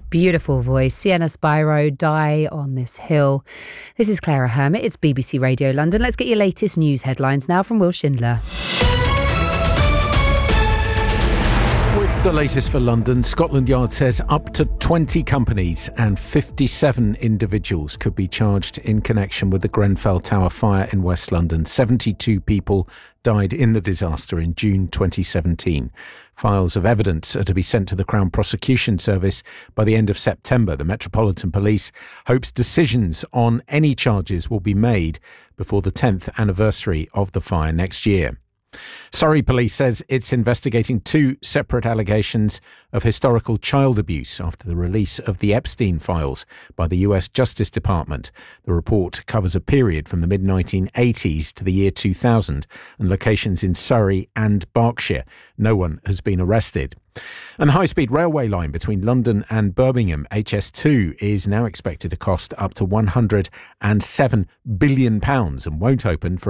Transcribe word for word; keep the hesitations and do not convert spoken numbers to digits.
Beautiful voice. Sienna Spyro, Die on This Hill. This is Clara Hermit. It's B B C Radio London. Let's get your latest news headlines now from Will Schindler. With the latest for London, Scotland Yard says up to twenty companies and fifty-seven individuals could be charged in connection with the Grenfell Tower fire in West London. seventy-two people died in the disaster in June twenty seventeen. Files of evidence are to be sent to the Crown Prosecution Service by the end of September. The Metropolitan Police hopes decisions on any charges will be made before the tenth anniversary of the fire next year. Surrey Police says it's investigating two separate allegations of historical child abuse after the release of the Epstein files by the U S Justice Department. The report covers a period from the mid nineteen eighties to the year two thousand and locations in Surrey and Berkshire. No one has been arrested. And the high-speed railway line between London and Birmingham, H S two, is now expected to cost up to one hundred seven billion pounds and won't open for